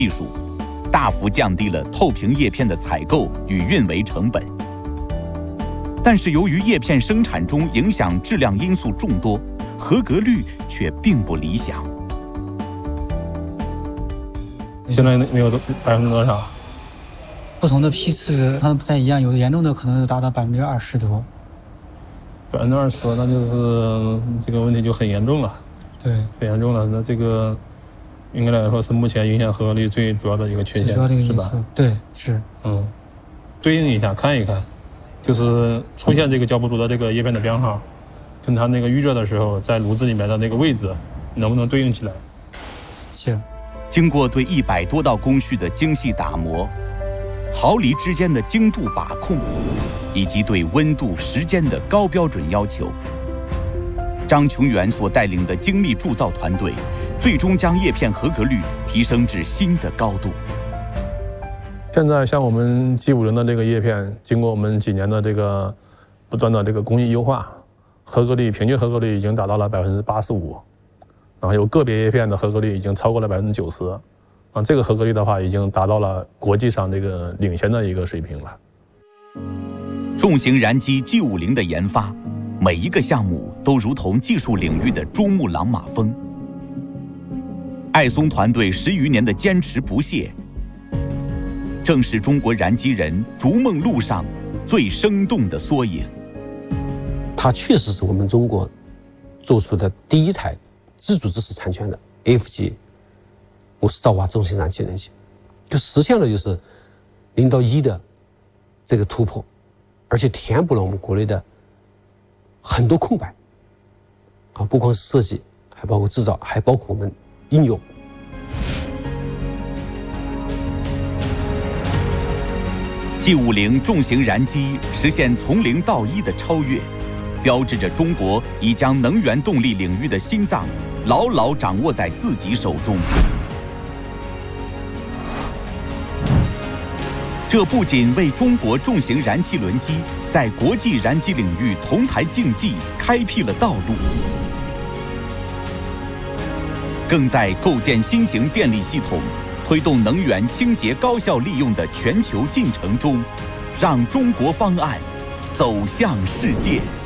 技术，大幅降低了透屏叶片的采购与运维成本。但是由于叶片生产中影响质量因素众多，合格率却并不理想。 现在没有多少？ 不同的批次它不太一样，有的严重的可能达到20%多。 20%多，那就是这个问题就很严重了。 对， 很严重了。那这个应该来说是目前影响合格率最主要的一个缺陷，是吧？ 对，是。 对应一下看一看，就是出现这个胶不足的这个叶片的编号，跟它那个预热的时候在炉子里面的那个位置能不能对应起来？ 是。 经过对100多道工序的精细打磨，毫厘之间的精度把控，以及对温度、时间的高标准要求，张琼元所带领的精密铸造团队，最终将叶片合格率提升至新的高度。 现在像我们G50的这个叶片，经过我们几年的这个不断的这个工艺优化，平均合格率已经达到了85%，然后有个别叶片的合格率已经超过了90%。这个合格率的话，已经达到了国际上这个领先的一个水平了。 重型燃机 G50的研发，每一个项目都如同技术领域的珠穆朗玛峰。艾松团队10余年的坚持不懈，正是中国燃机人逐梦路上最生动的缩影。 它确实是我们中国做出的第一台自主知识产权的 F 级50兆瓦重型燃气人机，就实现了就是0到1的这个突破，而且填补了我们国内的很多空白不光是设计，还包括制造，还包括我们应用。 G50重型燃机实现从0到1的超越，标志着中国已将能源动力领域的心脏牢牢掌握在自己手中。这不仅为中国重型燃气轮机在国际燃机领域同台竞技开辟了道路，更在构建新型电力系统、推动能源清洁高效利用的全球进程中，让中国方案走向世界。